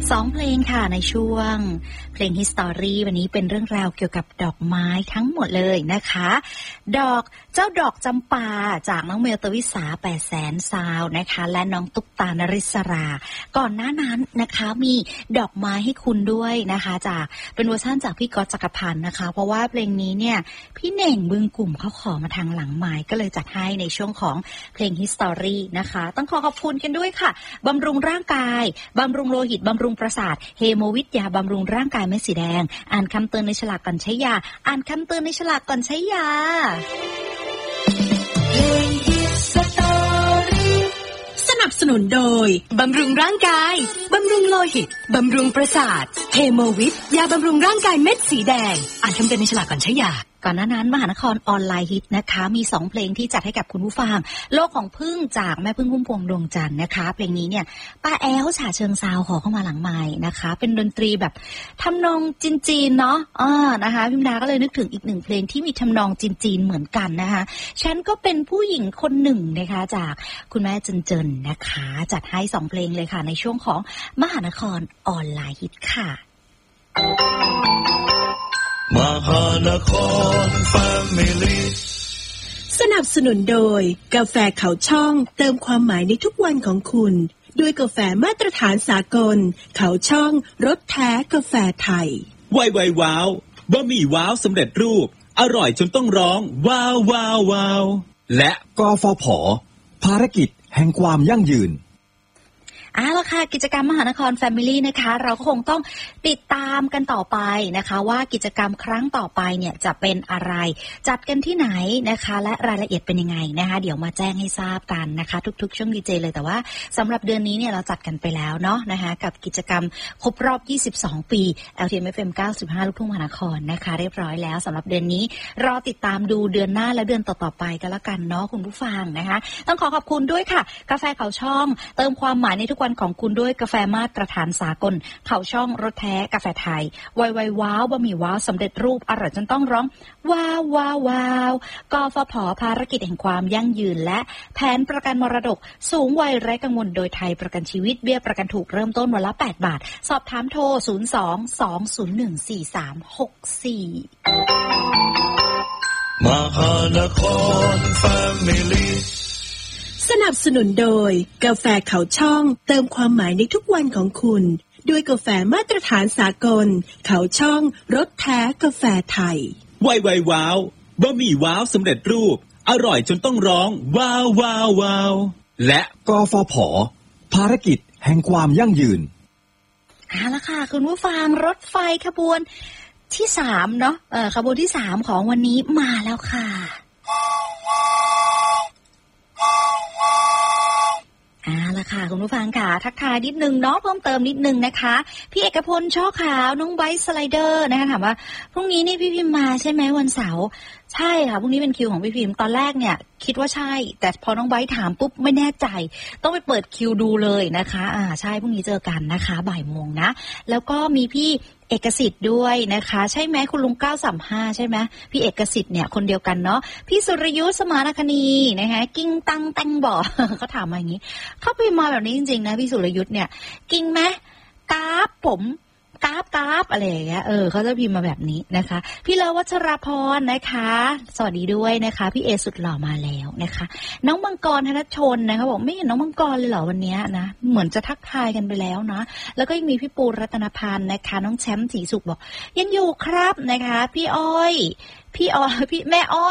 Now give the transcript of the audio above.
2เพลงค่ะในช่วงเพลง History วันนี้เป็นเรื่องราวเกี่ยวกับดอกไม้ทั้งหมดเลยนะคะเจ้าดอกจำปาจากน้องเมลตวิสา800,000 ซาวนะคะและน้องตุ๊กตานริศราก่อนหน้านั้นนะคะมีดอกไม้ให้คุณด้วยนะคะจากเป็นเวอร์ชันจากพี่ก๊อตจักรพันธ์นะคะเพราะว่าเพลงนี้เนี่ยพี่เน่งบึงกลุ่มเขาขอมาทางหลังไม้ก็เลยจัดให้ในช่วงของเพลง History นะคะต้องขอบคุณกันด้วยค่ะบำรุงร่างกายบำรุงโลหิตบำรุงประสาทเฮโมวิทยาบำรุงร่างกายเม็ดสีแดงอ่านคำเตือนในฉลากก่อนใช้ยาอ่านคำเตือนในฉลากก่อนใช้ยาสนับสนุนโดยบำรุงร่างกายบำรุงโลหิตบำรุงประสาทเฮโมวิทยาบำรุงร่างกายเม็ดสีแดงอ่านคำเตือนในฉลากก่อนใช้ยาก่อนหน้านั้นมหานครออนไลน์ฮิตนะคะมี2เพลงที่จัดให้กับคุณผู้ฟังโลกของพึ่งจากแม่พึ่งพุ่มพวงดวงจันทร์นะคะเพลงนี้เนี่ยป้าแอลฉะเชิงเซาขอเข้ามาหลังไมค์นะคะเป็นดนตรีแบบทำนองจีนๆเนาะนะคะพิมดาก็เลยนึกถึงอีก1เพลงที่มีทำนองจีนๆเหมือนกันนะคะฉันก็เป็นผู้หญิงคนหนึ่งนะคะจากคุณแม่เจินนะคะจัดให้2เพลงเลยค่ะในช่วงของมหานครออนไลน์ฮิตค่ะมหานครแฟมิลี่สนับสนุนโดยกาแฟเขาช่องเติมความหมายในทุกวันของคุณด้วยกาแฟมาตรฐานสากลเขาช่องรสแท้กาแฟไทยไวว้าวบะหมี่ว้าวสำเร็จรูปอร่อยจนต้องร้องว้าวว้าวว้าวและกฟผ.ภารกิจแห่งความยั่งยืนละค่ะกิจกรรมมหานคร Family นะคะเราก็คงต้องติดตามกันต่อไปนะคะว่ากิจกรรมครั้งต่อไปเนี่ยจะเป็นอะไรจัดกันที่ไหนนะคะและรายละเอียดเป็นยังไงนะคะเดี๋ยวมาแจ้งให้ทราบกันนะคะทุกๆช่วงดีเจเลยแต่ว่าสำหรับเดือนนี้เนี่ยเราจัดกันไปแล้วเนาะนะคะกับกิจกรรมครบรอบ22 ปี LTM FM 95 ลูกทุ่งมหานครนะคะเรียบร้อยแล้วสำหรับเดือนนี้รอติดตามดูเดือนหน้าและเดือนต่อๆไปกันละกันเนาะคุณผู้ฟังนะคะต้องขอบคุณด้วยค่ะกาแฟเขาช่องเติมความหมายในทุกวันของคุณด้วยกาแฟมาตรฐานสากลเขาช่องรสแท้กาแฟไทยไวว้าวบะหมี่ว้าวสำเร็จรูปอร่อยจนต้องร้องว้าวว้าวว้าวกฟผ.ภารกิจแห่งความยั่งยืนและแผนประกันมรดกสูงวัยไร้กังวลโดยไทยประกันชีวิตเบี้ยประกันถูกเริ่มต้นวันละ8 บาทสอบถามโทร02-201-4364 มหานครแฟมิลี่สนับสนุนโดยกาแฟเขาช่องเติมความหมายในทุกวันของคุณด้วยกาแฟมาตรฐานสากลเขาช่องรสแท้กาแฟไทยไวว้าวบะหมี่ว้าวสำเร็จรูปอร่อยจนต้องร้องว้าวว้าวว้าวและกฟผ.ภารกิจแห่งความยั่งยืนละค่ะคุณผู้ฟังรถไฟขบวนที่3เนาะขบวนที่3ของวันนี้มาแล้วค่ะละค่ะคุณผู้ฟังค่ะทักทายนิดนึงเนาะเพิ่มเติมนิดนึงนะคะพี่เอกพลช่อขาวน้องไบค์สไลเดอร์นะคะถามว่าพรุ่งนี้นี่พี่พิมพ์มาใช่ไหมวันเสาร์ใช่ค่ะพรุ่งนี้เป็นคิวของพี่พิมพ์ตอนแรกเนี่ยคิดว่าใช่แต่พอน้องไบค์ถามปุ๊บไม่แน่ใจต้องไปเปิดคิวดูเลยนะคะใช่พรุ่งนี้เจอกันนะคะบ่ายโมงนะแล้วก็มีพี่เอกสิทธิ์ด้วยนะคะใช่ไหมคุณลุง935ใช่ไหมพี่เอกสิทธิ์เนี่ยคนเดียวกันเนาะพี่สุรยุทธสมานคณีนะคะกิ้งตังแตงบ่อเขาถามมาอย่างนี้เขาพิมพ์มาแบบนี้จริงๆนะพี่สุรยุทธเนี่ยกิ้งไหมกราฟผมกราฟอะไรอย่างเงี้ยเขาจะพิมพ์มาแบบนี้นะคะพี่เลวัชราพรนะคะสวัสดีด้วยนะคะพี่เอสุดหล่อมาแล้วนะคะน้องมังกรธนชนนะคะบอกไม่เห็นน้องมังกรเลยเหรอวันนี้นะเหมือนจะทักทายกันไปแล้วนะแล้วก็ยังมีพี่ปูรัตนพันธ์นะคะน้องแชมป์ศรีสุขบอกยังอยู่ครับนะคะพี่แม่อ้อย